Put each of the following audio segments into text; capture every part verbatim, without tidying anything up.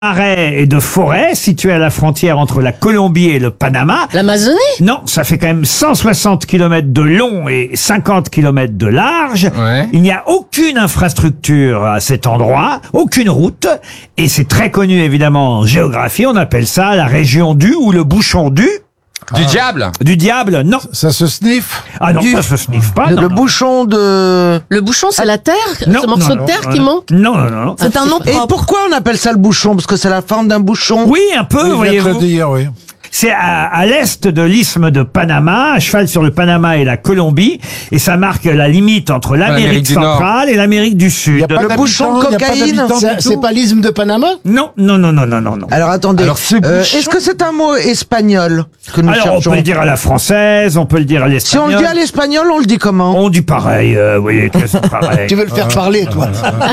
marais et de forêts situés à la frontière entre la Colombie et le Panama. L'Amazonie? Non, ça fait quand même cent soixante kilomètres de long et cinquante kilomètres de large. Ouais. Il n'y a aucune infrastructure à cet endroit, aucune route. Et c'est très connu évidemment en géographie. On appelle ça la région du ou le bouchon du. Du diable? Du diable, non. Ça se sniffe? Ah non, Du- ça se sniffe pas. Le, non, le non. bouchon de... Le bouchon, c'est la terre? Non, Ce morceau non, de non, terre non, qui non. manque? Non, non, non. C'est un nom Et propre. pourquoi on appelle ça le bouchon? Parce que c'est la forme d'un bouchon. Oui, un peu, Oui, je viens de le voyez-vous. dire, oui. C'est à, à l'est de l'isthme de Panama, à cheval sur le Panama et la Colombie, et ça marque la limite entre l'Amérique l'Amérique du Nord. centrale et l'Amérique du Il Sud. n'y a pas Le bouchon de d'habitants, il y a pas cocaïne. d'habitants C'est du c'est tout. pas l'isthme de Panama? Non, non, non, non, non, non, non. Alors attendez, Alors, ce euh, bouchon- est-ce que c'est un mot espagnol que nous Alors, on cherchons? peut le dire à la française, on peut le dire à Si on l'espagnol. le dit à l'espagnol, on le dit comment? On dit pareil, euh, vous voyez, c'est pareil. Tu veux le faire parler, toi?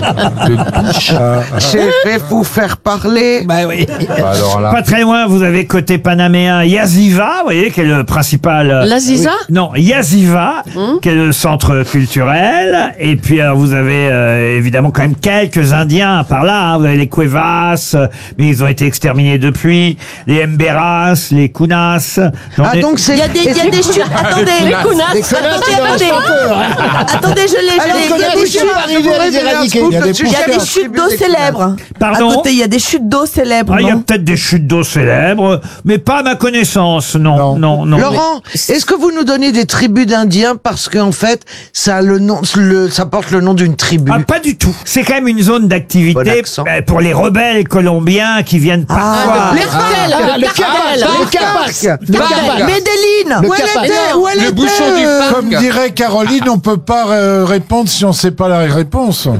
Je vais vous faire parler. Bah oui. Bah alors là. Pas très loin, vous avez côté panaméen Yaziva, vous voyez, qui est le principal... euh, L'Aziza? Non, Yaziva, qui est le centre culturel. Et puis, alors, vous avez euh, évidemment quand même quelques Indiens par là. hein. Vous avez les Cuevas, euh, mais ils ont été exterminés depuis. Les Emberas, les Kunas. J'en Ah ai- donc c'est... Il y a des, il y a des chutes. Attendez, Les Kounas. Des connasses, attendez, il en reste attendez. encore, hein. Attendez, je l'ai, je l'ai. Il y a des connaisses, chutes. je suis arrivé à les éradiquer. Il y a des Il y a des chutes d'eau célèbres. Pardon À côté, il y a des chutes d'eau célèbres. Ah, il y a non peut-être des chutes d'eau célèbres, mais pas à ma connaissance, non, non, Non. non. Laurent, est-ce que vous nous donnez des tribus d'Indiens parce qu'en fait, ça a le nom, le, ça porte le nom d'une tribu? Ah, pas du tout. C'est quand même une zone Bon d'activité accent. euh, pour les rebelles colombiens qui viennent parfois. Le cartel! Ah, Le le cartel! Capac, le Capac, le Capac. Medellin. Le Où elle Capac. était? Où elle Le était bouchon du euh, parc. Comme dirait Caroline, on peut pas euh, répondre si on sait pas la réponse.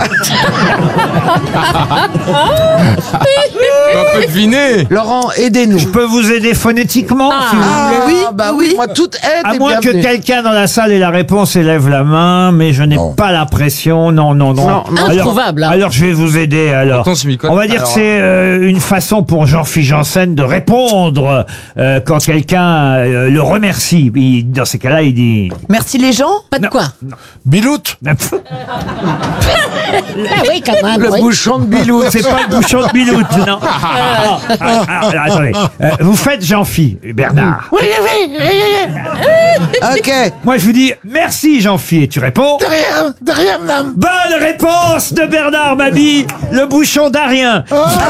On peut deviner. Laurent, aidez-nous. Je peux vous aider phonétiquement si vous Ah, voulez. oui, bah oui, moi toute aide À est moins que bienvenue. quelqu'un dans la salle ait la réponse et lève la main, mais je n'ai Non. pas l'impression. Non, non, non. Non, non. Alors- Introuvable, hein. Alors, je vais vous aider. Alors, Pourtant, je m'y connais. on va dire que c'est euh, une façon pour Jean-Philippe Janssen de répondre euh, quand quelqu'un euh, le remercie. Il- dans ces cas-là, il dit. Merci les gens. Pas de Non. quoi? Biloute? Oui, quand même. Le oui. bouchon de Bilou. C'est pas le bouchon de Biloute, non. Ah, ah, ah, attendez. Euh, vous faites Jean-Philippe, Bernard. Oui, oui, oui, oui. Ok. Moi, je vous dis merci, Jean-Philippe. Et tu réponds. De rien, de rien, madame. Bonne réponse de Bernard Mabie, le bouchon d'Arien.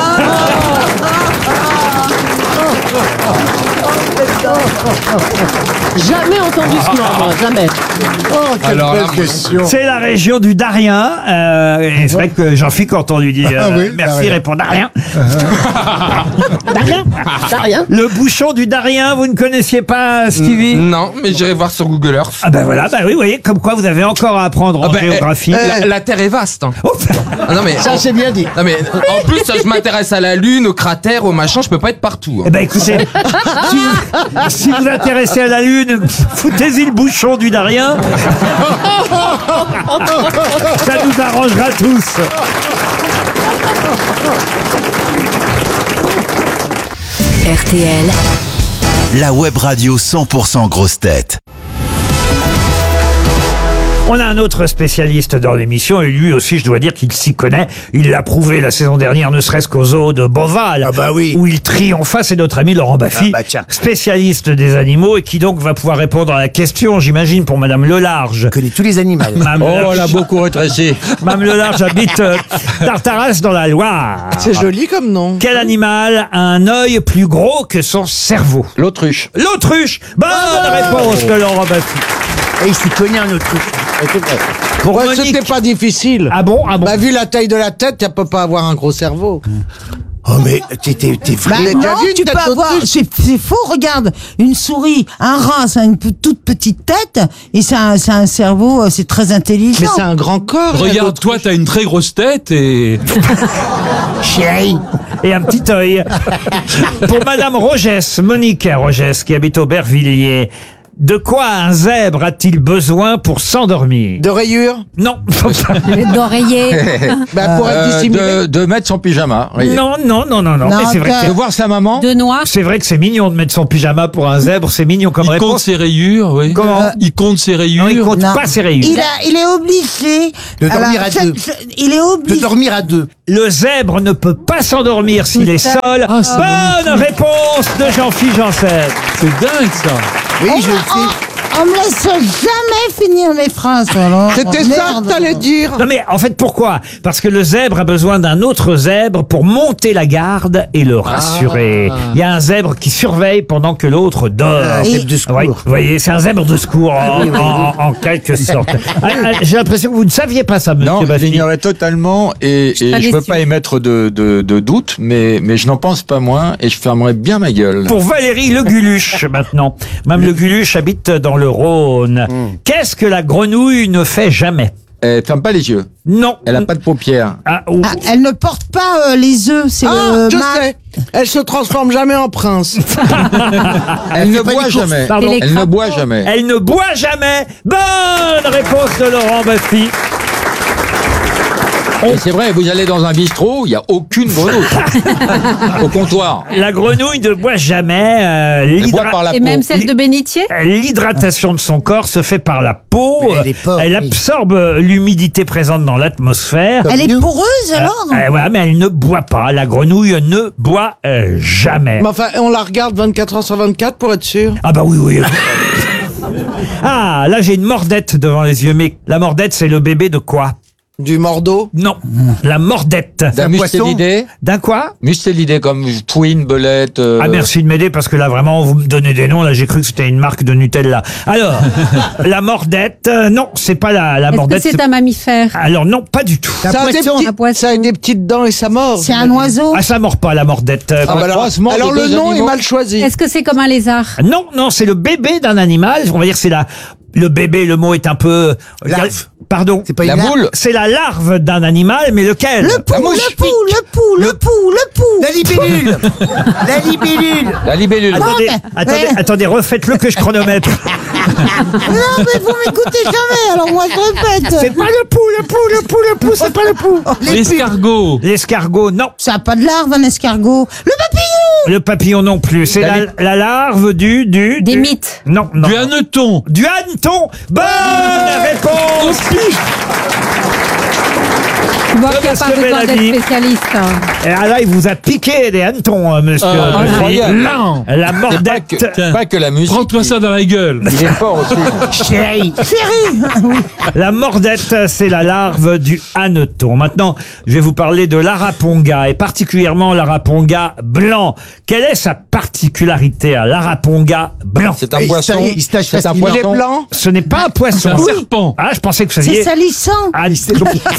Jamais entendu ce nom, moi, jamais. Oh, quelle Alors belle là, question. C'est la région du Darien. Euh, et c'est vrai que Jean-Philippe, quand on lui dit euh, Ah oui, merci, Darien. répond Darien. Rien. T'as rien. Le bouchon du Darien, vous ne connaissiez pas, Stevie? Non, mais j'irai voir sur Google Earth. Ah ben voilà, bah oui, vous voyez, comme quoi vous avez encore à apprendre en Ah bah, géographie. La, la Terre est vaste. hein. Oh, Ah non mais. Ça, c'est bien dit. Non mais en plus je m'intéresse à la Lune, aux cratères, aux machins, je peux pas être partout. eh hein. ben écoutez, si vous, si vous intéressez à la Lune, foutez-y le bouchon du Darien. Ça nous arrangera tous. R T L, La web radio cent pour cent grosse tête. On a un autre spécialiste dans l'émission et lui aussi, je dois dire qu'il s'y connaît. Il l'a prouvé la saison dernière, ne serait-ce qu'au zoo de Beauval, Ah bah oui. où il triompha. C'est notre ami Laurent Baffy, Ah bah tiens. spécialiste des animaux et qui donc va pouvoir répondre à la question, j'imagine, pour Madame Lelarge. connais tous les animaux. Mme Oh, Lelarge- beaucoup rétréci. Mme Lelarge habite euh, Tartaras dans la Loire. C'est joli comme nom. Quel animal a un œil plus gros que son cerveau? L'autruche. L'autruche. Bonne réponse de Laurent Baffy. Et il s'y connaît un autre truc. C'est vrai. Pour Ouais, Monique. c'était pas difficile. Ah bon, ah bon. Bah, vu la taille de la tête, tu peux pas avoir un gros cerveau. Oh, mais t'es, t'es, t'es Bah, l'as déjà non, vu, une tu tête peux avoir. d'autruche? C'est c'est faux. Regarde, une souris, un rat, ça a une pe- toute petite tête et ça, a- ça a un cerveau. euh, C'est très intelligent. Mais c'est un grand corps. Regarde, toi, t'as une très grosse tête et... chérie. Et un petit œil. Pour Madame Rogès, Monique Rogès, qui habite Aubervilliers. De quoi un zèbre a-t-il besoin pour s'endormir? De rayures? Non. D'oreiller. Bah, pour être Euh, dissimulé. de, de mettre son pyjama. oui. Non, non, non, non, non. Non, Mais c'est vrai, que- De voir sa maman. De noix. c'est vrai que c'est mignon de mettre son pyjama pour un zèbre. C'est mignon comme Il compte réponse. ses rayures, oui. Comment Il compte ses rayures. Non, il compte Non. pas ses rayures. Il, a, il est obligé. De dormir à je- deux. je- il est De obligé. dormir à deux. Le zèbre ne peut pas s'endormir s'il est seul. Ah, c'est Bonne réponse de Jean-Philippe Janssen. C'est dingue, ça. Oui, on, je le me- sais. on, on me laisse jamais finir mes phrases. alors. C'était Oh, ça merde. que t'allais dire. Non mais en fait pourquoi? Parce que le zèbre a besoin d'un autre zèbre pour monter la garde et le rassurer. Il y a un zèbre qui surveille pendant que l'autre dort. Un zèbre de secours. Oui, vous voyez, c'est un zèbre de secours en, en- en quelque sorte. Ah, ah, J'ai l'impression que vous ne saviez pas ça, monsieur Non, je Baffy. l'ignorais totalement et, suis et pas je peux déçue. pas émettre de, de, de doute, mais, mais je n'en pense pas moins et je fermerai bien ma gueule. Pour Valérie Le Guluche maintenant. Mme Le Guluche habite dans le Rhône. Qu'est-ce que la grenouille ne fait jamais? Elle ferme pas les yeux. Non. Elle a pas de paupières. Ah, ou- Ah, elle ne porte pas euh, les œufs. C'est Ah, le je mâle. sais. Elle se transforme jamais en prince. Elle ne fait pas boit des courses. jamais. Pardon. Elle ne boit jamais. Elle ne boit jamais. Bonne réponse de Laurent Baffy. Et c'est vrai, vous allez dans un bistrot, il n'y a aucune grenouille au comptoir. La grenouille ne boit jamais. euh, Elle boit l'hydra- par la Et peau. même celle de bénitier. L'hydratation de son corps se fait par la peau. Mais elle est pauvre, Elle oui. absorbe l'humidité présente dans l'atmosphère. Elle est nous. poreuse alors. Euh, voilà, mais elle ne boit pas. La grenouille ne boit euh, jamais. Mais enfin, on la regarde vingt-quatre heures sur vingt-quatre pour être sûr. Ah bah oui, oui. Ah, là j'ai une mordette devant les yeux. Mais la mordette, c'est le bébé de quoi? Du mordeau. Non, la mordette. D'un mustélidé. D'un quoi? Mustélidé comme Pouine, Belette. euh, Ah merci de m'aider parce que là vraiment vous me donnez des noms, là j'ai cru que c'était une marque de Nutella. Alors, la mordette, euh, non, c'est pas la, la Est-ce que mordette. c'est un mammifère? Alors non, pas du tout. Un Ça a, des poisson. petits- Un poisson. ça a des petites dents et ça mord. C'est un oiseau. Ah ça mord pas la mordette. Euh, Ah, bah alors croisement de alors le deux nom animaux. est mal choisi. Est-ce que c'est comme un lézard? Non, non, c'est le bébé d'un animal. On va dire que c'est la le bébé. Le mot est un peu. Larve. Pardon. C'est pas La une larve. boule. C'est la larve d'un animal, mais lequel? Le pou, mouche. le pou, le pou, le pou, le pou. La libellule. La libellule. La libellule. Attendez, mais- attendez, ouais. attendez, refaites-le que je chronomètre. Non, mais vous m'écoutez jamais, alors moi je répète. C'est pas le pou, le pou, le pou, le pou, c'est pas le pou. L'escargot. L'escargot, non. Ça n'a pas de larve, un escargot. Le papillon. Le papillon non plus. C'est La la, lip- la larve du du Des du- mythes. Non, non. Du hanneton. Du hanneton. Bonne réponse. Tu vois Ah, qu'il n'y a parce pas que besoin Mélanie- d'être spécialiste. hein. Et ah, là, il vous a piqué des hannetons, euh, monsieur. Ah, Baffy. incroyable. Non. La C'est pas mordette. que, Tiens. pas que la musique. Prends-toi ça dans la gueule. Il est fort aussi. Chérie. Chérie. La mordette, c'est la larve du hanneton. Maintenant, je vais vous parler de l'araponga, et particulièrement l'araponga blanc. Quelle est sa particularité à l'araponga blanc? C'est un Il se poisson. taille- il se taille C'est un facilement. Il est poisson. blanc. Ce n'est pas un poisson. C'est un serpent. Ah, je pensais que vous C'est saviez. salissant. Ah, c'est-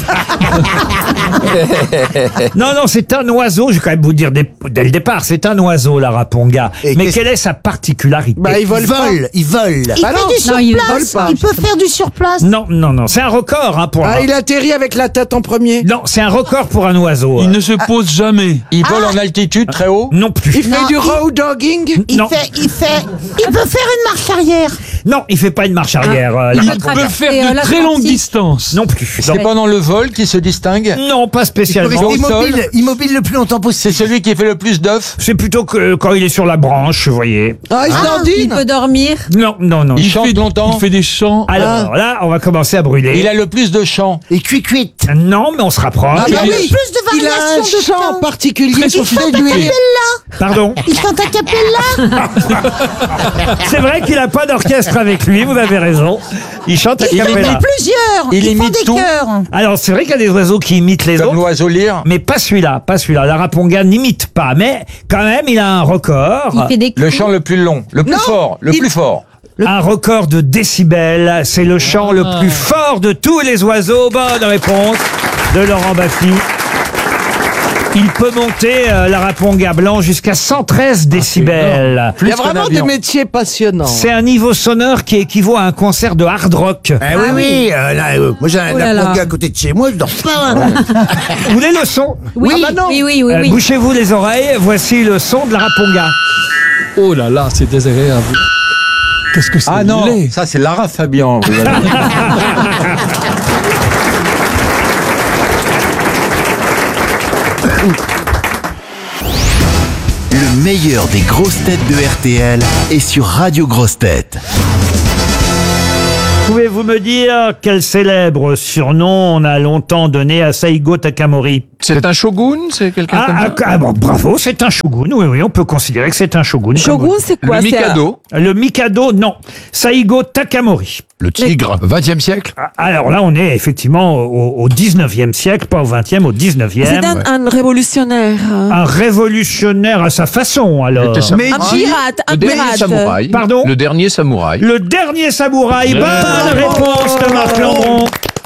non, non, c'est un oiseau. Je vais quand même vous dire dès, dès le départ, c'est un oiseau, l'araponga. Et Mais qu'est-ce- quelle est sa particularité? Bah, il Il vole pas. vole. Il vole. Il Bah fait non, du non, il surplace. vole pas. Il peut faire du surplace. Non, non, non. C'est un record, hein, pour un... Ah, il atterrit avec la tête en premier. Non, c'est un record pour un oiseau. Il ne se pose jamais. Il vole en altitude très haut. Non plus. Il fait Non, du il- road dogging. Il Non. fait, il fait, il peut faire une marche arrière. Non, il fait pas une marche arrière. euh, Il l'araponga. peut traverser, faire euh, de très l'Atlantique. longues distances. Non plus. C'est Non. pendant le vol qu'il se distingue. Non, pas Il peut spécialement. rester au sol. immobile, immobile le plus longtemps C'est possible. celui qui fait le plus d'œufs. C'est plutôt que quand il est sur la branche, vous voyez. Ah, il Il s'endine. peut dormir. Non, non, non. Il Il chante fait, longtemps. il fait des chants. Alors là, on va commencer à brûler. Il a le plus de chants. Et cuit-cuit. Non, mais on se rapproche. Ah, Il bah a oui. plus de Il a variations un de chant chant. particulier Très pour sophistiqué. séduire. Pardon. Il chante a cappella. C'est vrai qu'il a pas d'orchestre avec lui, vous avez raison. Il chante à Il fait cappella. plusieurs. Il Ils font imite des tout. chœurs. Alors, c'est vrai qu'il y a des oiseaux qui imitent les Comme autres. l'oiseau lyre. Mais pas celui-là, pas celui-là. L'araponga n'imite pas, mais quand même, il a un record. Il fait des Le clous. chant le plus long. Le plus Non, fort. Le il- plus fort. Un record de décibels. C'est le chant le plus fort de tous les oiseaux. Bonne réponse de Laurent Baffy. Il peut monter, euh, l'araponga blanc, jusqu'à cent treize décibels. Il y a qu'un vraiment des avion. métiers passionnants. C'est un niveau sonore qui équivaut à un concert de hard rock. Ah oui, oui. euh, là, euh, moi, j'ai un Oh là là. lapin à côté de chez moi, je dors pas. hein. Vous voulez le son? Oui, Ah bah non. oui, oui, oui, Euh, oui. Bouchez-vous les oreilles, voici le son de l'araponga. Oh là là, c'est désagréable. Qu'est-ce que c'est Ah non, laid. ça c'est Lara Fabian. vous avez- Le meilleur des grosses têtes de R T L est sur Radio Grosses Têtes. Pouvez-vous me dire quel célèbre surnom on a longtemps donné à Saigo Takamori? C'est un shogun? C'est quelqu'un Ah, comme ah, ça? ah, bon, bravo, c'est un shogun. Oui, oui, on peut considérer que c'est un shogun. Shogun, c'est quoi? Le C'est un- Mikado? Le Mikado, non. Saigo Takamori. Le tigre. vingtième siècle. Ah, Alors là, on est effectivement au, au dix-neuvième siècle, pas au vingtième, au dix-neuvième. C'est un, un révolutionnaire. Un révolutionnaire à sa façon, alors. Était ça- Mais Un pirate, un Le dernier pirate. samouraï. Pardon Le dernier samouraï. Le dernier samouraï. Bonne réponse de Marc Lambron.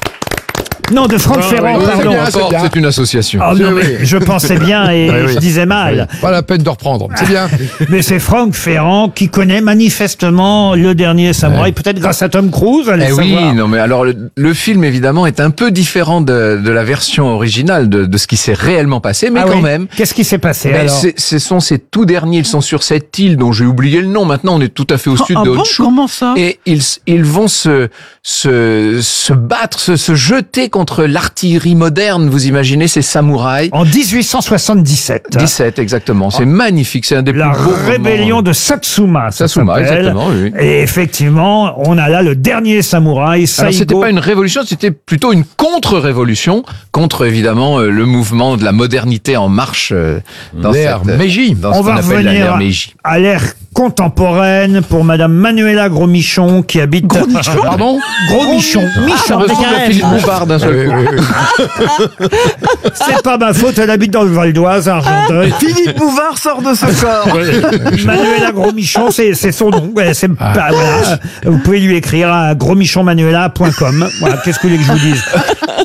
Non, de Franck Ferrand, oui, pardon. c'est bien, c'est une association. Oh, non, mais je pensais bien et Oui, oui. je disais mal. Pas la peine de reprendre. C'est bien. Mais c'est Franck Ferrand qui connaît manifestement le dernier samouraï, peut-être grâce à Tom Cruise, allez Eh oui, savoir. non mais alors le, le film évidemment est un peu différent de, de la version originale de, de ce qui s'est réellement passé, mais Ah quand oui. même. Qu'est-ce qui s'est passé Ben, alors c'est- ce sont ces tout derniers, ils sont sur cette île dont j'ai oublié le nom. Maintenant, on est tout à fait au sud ah de bon, Honshu. comment ça? Et ils, ils vont se, se, se battre, se, se jeter contre l'artillerie moderne. Vous imaginez ces samouraïs? En dix-huit cent soixante-dix-sept. dix-sept, exactement. C'est magnifique. C'est un des La plus beaux moments. rébellion de Satsuma. ça Satsuma, s'appelle. exactement, oui. Et effectivement, on a là le dernier samouraï, Alors c'était Saigo. pas une révolution, c'était plutôt une contre-révolution, contre évidemment euh, le mouvement de la modernité en marche euh, dans L'ère cette, euh, Meiji. dans ce On qu'on va appelle la revenir l'ère Meiji. à l'ère contemporaine pour Madame Manuela Gros-Michon qui habite... Pardon Gros-Michon. Michon. Ça ressemble à Philippe Bouvard d'un seul coup. C'est pas ma faute, elle habite dans le Val d'Oise, à Argenteuil. Philippe Bouvard sort de ce corps. Manuela Gros-Michon, c'est c'est son nom. Ouais, c'est Ah. bah, voilà. Vous pouvez lui écrire à grosmichonmanuela point com. Voilà, qu'est-ce que vous voulez que je vous dise?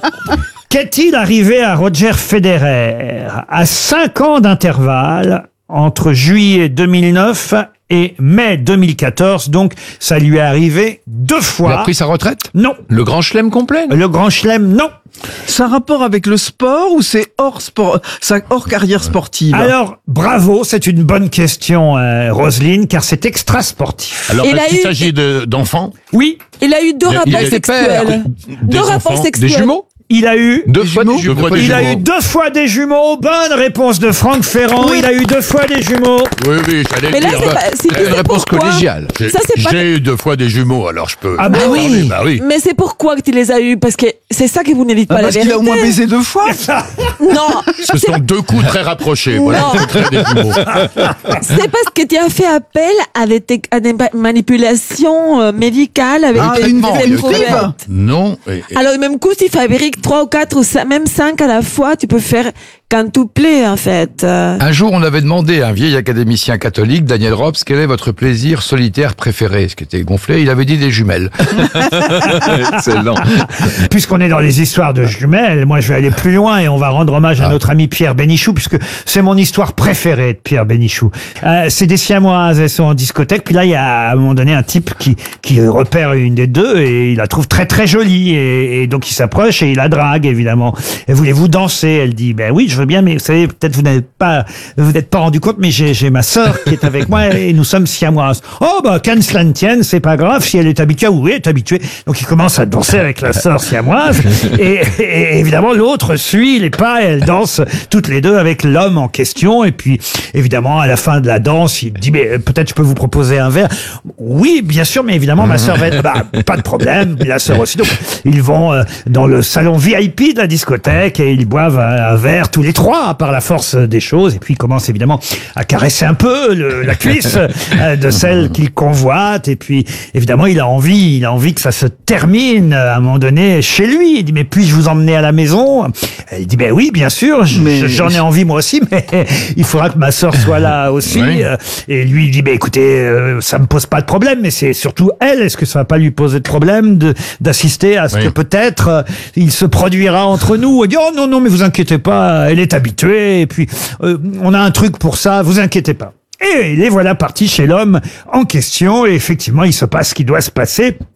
Qu'est-il arrivé à Roger Federer à cinq ans d'intervalle entre juillet deux mille neuf et mai deux mille quatorze? Donc, ça lui est arrivé deux Il a fois. pris sa retraite? Non. Le grand chelem complet? Le Grand Chelem, non. C'est un rapport avec le sport ou c'est hors sport, ça hors carrière sportive? Alors, bravo, c'est une bonne question, euh, Roselyne, car c'est extra sportif. Alors, Il a est-ce qu'il eu- s'agit de- d'enfants? Oui, Il a eu deux Il a- rapports il a été père. sexuels. Des Deux rapports enfants, sexuels. Des jumeaux? il a eu... Deux fois des jumeaux jumeaux. Deux Il a jumeaux. eu deux fois des jumeaux. Bonne réponse de Franck Ferrand. Il a eu deux fois des jumeaux. Oui, oui, j'allais Mais là, dire. c'est pas. c'est- C'est une c'est réponse pourquoi collégiale. J'ai Ça, c'est pas. j'ai eu deux fois des jumeaux, alors je peux. Ah bah en oui. parler, Bah oui. Mais c'est pourquoi que tu les as eus? Parce que c'est ça que vous ne dites pas la Parce qu'il vérité. a au moins baisé deux fois. Non, Ce sont deux coups très rapprochés. Voilà, Non. le secret des jumeaux. c'est parce que tu as fait appel à des, tec- à des ma- manipulations euh, médicales avec Ah, des une des directive. éprouvettes. Non. et- et- Alors, même coup, tu fabriques trois ou quatre ou cinq- même cinq à la fois, tu peux faire quintupler, en fait. Euh, Un jour, on avait demandé à un vieil académicien catholique, Daniel Robs, quel est votre plaisir solitaire préféré? Ce qui était gonflé, il avait dit des jumelles. Excellent. Puisqu'on est dans les histoires de jumelles, moi je vais aller plus loin et on va rendre hommage à notre ami Pierre Bénichou, puisque c'est mon histoire préférée de Pierre Bénichou. Euh, c'est des siamoises, elles sont en discothèque, puis là il y a à un moment donné un type qui, qui repère une des deux et il la trouve très très jolie et, et donc il s'approche et il la drague évidemment. Et voulez-vous danser? Elle dit ben oui je veux bien, mais vous savez peut-être vous n'avez pas vous n'êtes pas rendu compte, mais j'ai j'ai ma sœur qui est avec moi et nous sommes siamoises. Oh bah qu'elle cela ne tienne, c'est pas grave si elle est habituée. Oui, elle est habituée. Donc il commence à danser avec la sœur siamoise et, et évidemment l'autre suit les pas et elles dansent toutes les deux avec l'homme en question. Et puis évidemment à la fin de la danse il dit mais peut-être je peux vous proposer un verre. Oui bien sûr, mais évidemment ma sœur va être bah, pas de problème, la sœur aussi. Donc ils vont euh, dans le salon V I P de la discothèque et ils boivent un, un verre tous les trois par la force des choses. Et puis ils commencent évidemment à caresser un peu le, la cuisse euh, de celle qu'il convoite. Et puis évidemment il a envie, il a envie que ça se termine à un moment donné chez lui. Il dit mais puis-je vous emmener à la maison? Elle dit ben oui bien sûr, j- Mais- j'en ai envie moi aussi, mais il faudra que ma sœur soit là aussi. Oui. Euh, Et lui il dit ben écoutez euh, ça me pose pas de problème, mais c'est surtout elle. Est-ce que ça va pas lui poser de problème de d'assister à ce Oui. que peut-être euh, il se produira entre nous? Elle dit oh non non mais vous inquiétez pas, elle est habituée et puis euh, on a un truc pour ça, vous inquiétez pas. Et les voilà partis chez l'homme en question et effectivement il se passe ce qui doit se passer.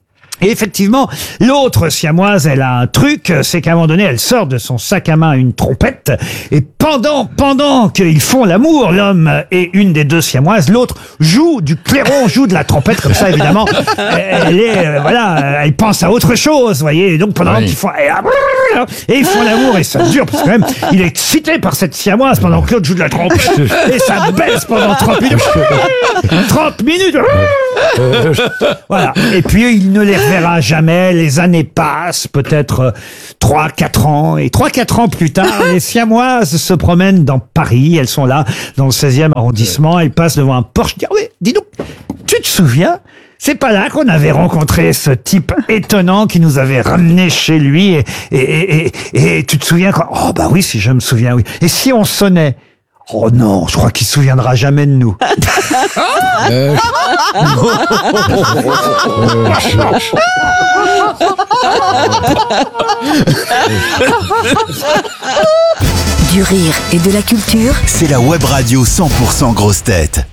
Et effectivement, l'autre siamoise, elle a un truc, c'est qu'à un moment donné, elle sort de son sac à main une trompette, et pendant, pendant qu'ils font l'amour, l'homme et une des deux siamoises, l'autre joue du clairon, joue de la trompette, comme ça, évidemment, elle est, euh, voilà, elle pense à autre chose, vous voyez, et donc pendant Oui. qu'ils font, et ils font l'amour, et ça dure, parce que quand même, il est excité par cette siamoise pendant que l'autre joue de la trompette, et ça baisse pendant trente minutes. trente minutes! Voilà. Et puis, il ne les reverra jamais. Les années passent, peut-être trois, quatre ans. Et trois, quatre ans plus tard, les siamoises se promènent dans Paris. Elles sont là, dans le seizième arrondissement. Elles passent devant un Porsche. Ah oui, dis donc, tu te souviens? C'est pas là qu'on avait rencontré ce type étonnant qui nous avait ramené chez lui. Et, et, et, et, et tu te souviens quand... Oh bah oui, si je me souviens, oui. Et si on sonnait? Oh non, je crois qu'il se souviendra jamais de nous. Euh, Du rire et de la culture. C'est la web radio cent pour cent grosses têtes.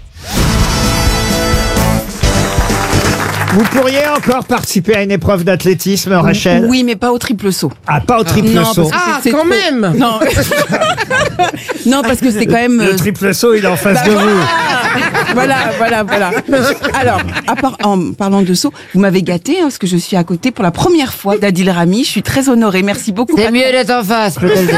Vous pourriez encore participer à une épreuve d'athlétisme, Rachel? Oui, mais pas au triple saut. Ah, pas au triple Non, saut. parce que Ah, c'est- c'est quand trop- même. Non. Non, parce que c'est quand même. Le euh, triple saut, il est en face de vous. Voilà, voilà, voilà. Alors, à part, en parlant de saut, vous m'avez gâté, hein, parce que je suis à côté pour la première fois d'Adil Rami. Je suis très honorée. Merci beaucoup. C'est mieux d'être en face, peut-être.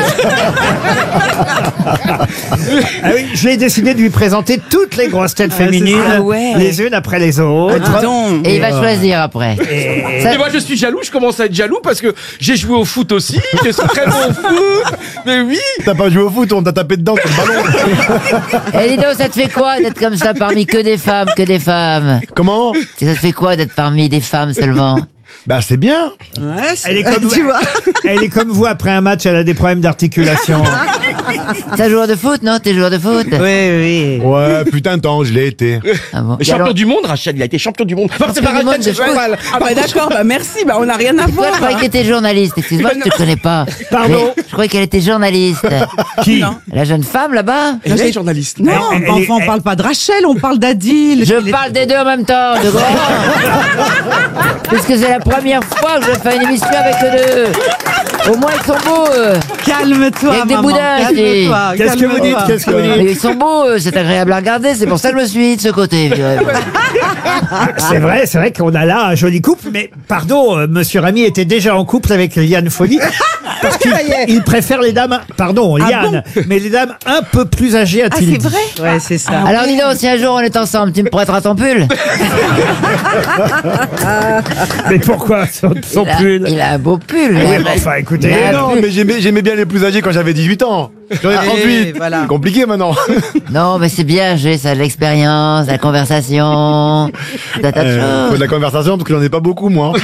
Ah oui, j'ai décidé de lui présenter toutes les grosses têtes féminines, Ah ouais. les unes après les autres. Ah, dis donc. Et il va choisir après. Et- Et moi je suis jaloux, je commence à être jaloux parce que j'ai joué au foot aussi, je suis très bon au foot. Mais oui. T'as pas joué au foot, on t'a tapé dedans sur le ballon. Et dis donc, ça te fait quoi d'être comme ça parmi que des femmes, que des femmes? Comment? Ça te fait quoi d'être parmi des femmes seulement? Bah c'est bien. Ouais, Elle est comme vous. Elle est comme vous après un match, elle a des problèmes d'articulation. T'es un joueur de foot, non? T'es joueur de foot? Oui, oui. Ouais, putain de temps, je l'ai été. Ah bon. Mais champion du monde, Rachel, il a été champion du monde. Enfin, c'est pas du monde Rachel, de c'est foot. mal. Ah bah d'accord, bah merci, bah on n'a rien à Et toi, voir. je croyais qu'elle était journaliste. Excuse-moi, je te connais pas. Pardon? Mais je croyais qu'elle était journaliste. Qui? La jeune femme là-bas? Elle est journaliste. Non, Elle- elle enfin, est- on parle pas de Rachel, on parle d'Adil. Je parle des deux en même temps, de gros. Puisque c'est la première fois que je fais une émission avec eux deux. Au moins, ils sont beaux. eux. Calme-toi, Avec des maman. boudins, je dis. Calme-toi. Qu'est-ce que vous dites? calme-toi. Qu'est-ce que vous Mais dites? ils sont beaux, eux, c'est agréable à regarder. C'est pour ça que je me suis mis de ce côté. figurez-vous. C'est vrai, c'est vrai qu'on a là un joli couple, mais pardon, euh, Monsieur Rami était déjà en couple avec Liane Folly. Parce qu'il il préfère les dames, pardon, Liane, mais les dames un peu plus âgées, Ah a-t-il c'est dit. vrai? Ouais, c'est ça. Alors dis donc, si un jour on est ensemble, tu me prêteras ton pull? Mais pourquoi son, son il, a, pull? il a un beau pull. Oui, il a- mais enfin, écoutez. il a un Non, pull. mais j'aimais j'aimais bien les plus âgés quand j'avais dix-huit ans. J'en ai trente-huit. voilà. C'est compliqué maintenant. Non, mais c'est bien, j'ai ça, de l'expérience, de la conversation, de tas de Euh, faut choses. de la conversation parce que j'en ai pas beaucoup moi.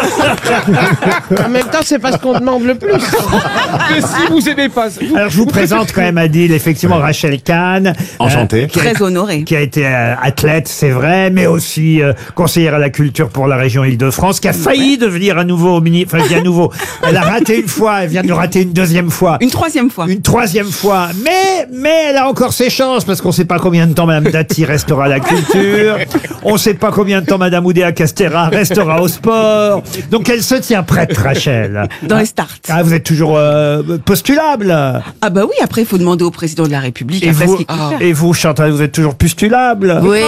En même temps, c'est pas ce qu'on demande le plus. Mais si vous aimez pas. vous- Alors, je vous présente quand même Adil, effectivement, Rachel Kahn. Enchanté. euh, qui a- Très honorée. Qui a été euh, athlète, c'est vrai, mais aussi euh, conseillère à la culture pour la région Île-de-France, qui a failli devenir à nouveau ministre, enfin, bien nouveau. Elle a raté une fois, elle vient de rater une deuxième fois. Une troisième fois. Une troisième fois, mais mais elle a encore ses chances parce qu'on ne sait pas combien de temps Madame Dati restera à la culture, on ne sait pas combien de temps Madame Oudéa Castéra restera au sport, donc elle se tient prête, Rachel. Dans les starts. Ah, vous êtes toujours euh, postulable. Ah bah oui, après il faut demander au président de la République. Et après, vous, ce qu'il compte faire. et vous, Chantal, vous êtes toujours postulable. Oui,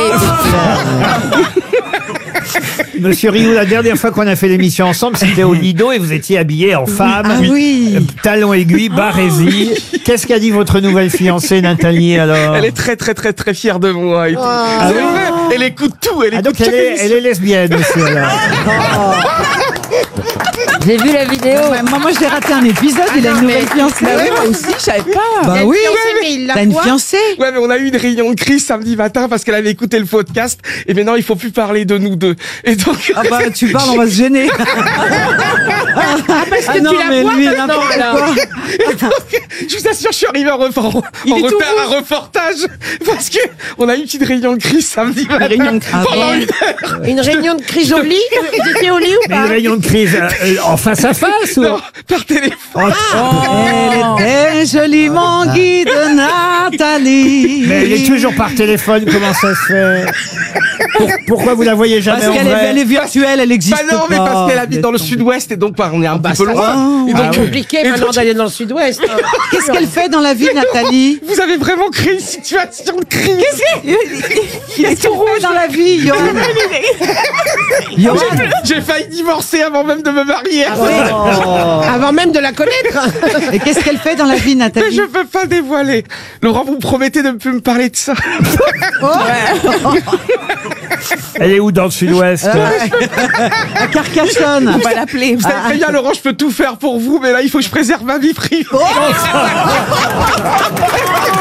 Monsieur Rioux, la dernière fois qu'on a fait l'émission ensemble, c'était au Lido et vous étiez habillé en femme. Ah oui. Euh, Talons aiguilles, barésie. Qu'est-ce qu'a dit votre nouvelle fiancée, Nathalie, alors? Elle est très très très très fière de moi. Et tout. Ah C'est oui. vrai, elle écoute tout. Elle Ah, écoute donc elle chaque est, émission. elle est lesbienne aussi, alors. j'ai vu la vidéo. Ouais, moi, moi, je l'ai raté un épisode, il a une nouvelle fiancée. Bah oui, moi aussi, je savais pas. Bah oui, mais il t'as une fiancée. Ouais, mais on a eu une réunion de crise samedi matin parce qu'elle avait écouté le podcast. Et maintenant, il faut plus parler de nous deux. Et donc. Ah bah, tu parles, on va se gêner. Ah, parce que Ah non, tu la mais vois lui, maintenant, n'importe là. quoi. Et donc, je vous assure, je suis arrivé en, refor- en Il est tout retard à reportage parce que on a eu une petite réunion de crise samedi matin. réunion de crise. Pendant Ah une heure. Une réunion de crise au lit? Vous étiez au lit ou Mais pas? une réunion de crise, euh, euh, En face à face ou... Non, par téléphone. Oh, Elle est joliment guide Nathalie. mais elle est toujours par téléphone, comment ça se fait? Pour- Pourquoi vous la voyez jamais Parce en qu'elle est, vrai? elle est virtuelle, elle existe Bah non, mais pas. parce qu'elle habite dans le sud-ouest et donc bah, on est un Bah, petit peu ça loin. va. Et C'est donc, compliqué et maintenant donc, d'aller dans le sud-ouest. hein. Qu'est-ce qu'elle fait dans la vie, Nathalie? vous avez vraiment créé une situation de crise. Qu'est-ce qu'elle fait dans la vie, Johan? Johan, J'ai j'ai failli divorcer avant même de me marier. Oh. Avant même de la connaître. et qu'est-ce qu'elle fait dans la vie, Mais Nathalie? je peux pas dévoiler. Laurent, vous me promettez de ne plus me parler de ça. Elle est où dans le sud-ouest? À Carcassonne. On va l'appeler. Vous savez très bien, Laurent, je peux tout faire pour vous, mais là, il faut que je préserve ma vie privée. Oh